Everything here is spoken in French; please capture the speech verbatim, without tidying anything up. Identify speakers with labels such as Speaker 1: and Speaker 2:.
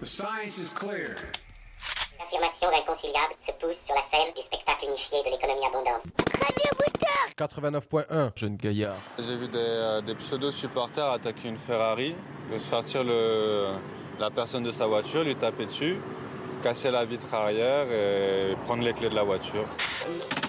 Speaker 1: The science is clear.
Speaker 2: Affirmations inconciliables se poussent sur la scène du spectacle unifié de l'économie abondante.
Speaker 3: Radio Booster
Speaker 4: quatre-vingt-neuf point un, jeune gaillard.
Speaker 5: J'ai vu des, euh, des pseudo-supporters attaquer une Ferrari, sortir le, la personne de sa voiture, lui taper dessus, casser la vitre arrière et prendre les clés de la voiture.